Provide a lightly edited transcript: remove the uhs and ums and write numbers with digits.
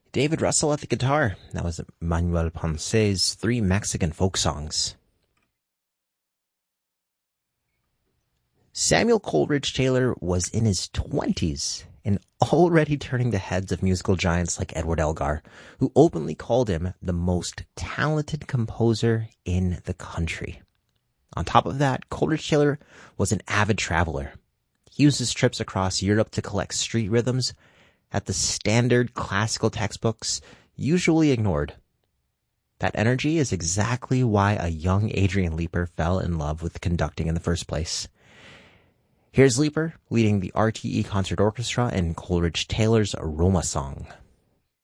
David Russell at the guitar. That was Manuel Ponce's three Mexican folk songs. Samuel Coleridge Taylor was in his 20s and already turning the heads of musical giants like Edward Elgar, who openly called him the most talented composer in the country. On top of that, Coleridge Taylor was an avid traveler. He used his trips across Europe to collect street rhythms that the standard classical textbooks usually ignored. That energy is exactly why a young Adrian Leeper fell in love with conducting in the first place. Here's Leeper leading the RTE Concert Orchestra in Coleridge Taylor's Roma Song.